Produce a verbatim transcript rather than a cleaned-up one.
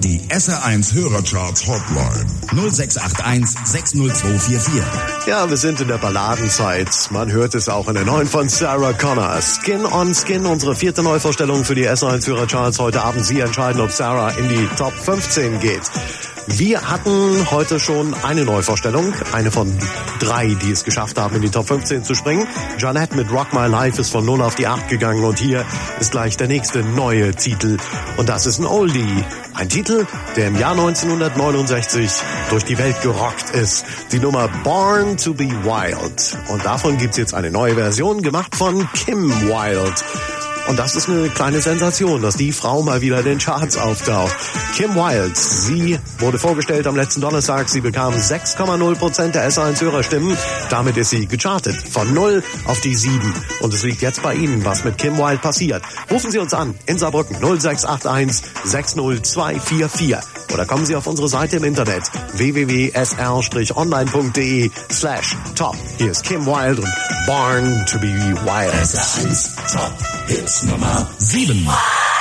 Die S R eins Hörercharts Hotline null sechs acht eins sechs null zwei vier vier. Ja, wir sind in der Balladenzeit. Man hört es auch in der neuen von Sarah Connor. Skin on Skin, unsere vierte Neuvorstellung für die S R eins Hörercharts. Heute Abend Sie entscheiden, ob Sarah in die Top fünfzehn geht. Wir hatten heute schon eine Neuvorstellung, eine von drei, die es geschafft haben, in die Top fünfzehn zu springen. Jeanette mit Rock My Life ist von null auf die acht gegangen und hier ist gleich der nächste neue Titel. Und das ist ein Oldie. Ein Titel, der im Jahr neunzehnhundertneunundsechzig durch die Welt gerockt ist. Die Nummer Born to be Wild. Und davon gibt's jetzt eine neue Version, gemacht von Kim Wilde. Und das ist eine kleine Sensation, dass die Frau mal wieder in den Charts auftaucht. Kim Wilde, sie wurde vorgestellt am letzten Donnerstag. Sie bekam sechs Komma null Prozent der S R eins Hörerstimmen. Damit ist sie gechartet. Von null auf die sieben. Und es liegt jetzt bei Ihnen, was mit Kim Wilde passiert. Rufen Sie uns an in Saarbrücken null sechs acht eins sechs null zwei vier vier. Oder kommen Sie auf unsere Seite im Internet w w w punkt s r online punkt d e slash top. Hier ist Kim Wilde und Born to be Wild. S R eins Top Hits Nummer sieben.